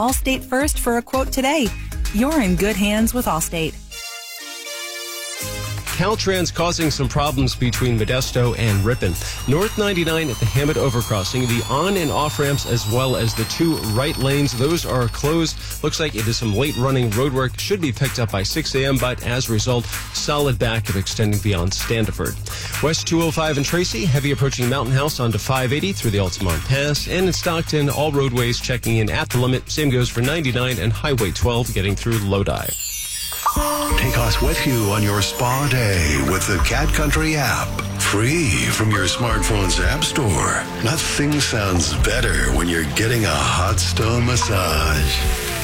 Allstate First for a quote today. You're in good hands with Allstate. Caltrans causing some problems between Modesto and Ripon. North 99 at the Hammett overcrossing, the on and off ramps as well as the two right lanes, those are closed. Looks like it is some late running road work. Should be picked up by 6 a.m., but as a result, solid backup extending beyond Standiford. West 205 in Tracy, heavy approaching Mountain House onto 580 through the Altamont Pass. And in Stockton, all roadways checking in at the limit. Same goes for 99 and Highway 12 getting through Lodi. Take us with you on your spa day with the Cat Country app. Free from your smartphone's app store. Nothing sounds better when you're getting a hot stone massage.